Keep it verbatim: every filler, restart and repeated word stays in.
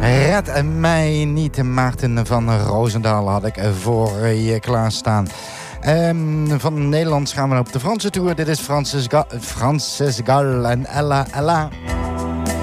Red mij niet, Maarten van Roosendaal had ik voor je klaarstaan. Um, van Nederlands gaan we op de Franse tour. Dit is Francis, Ga- Francis Gal en Ella Ella.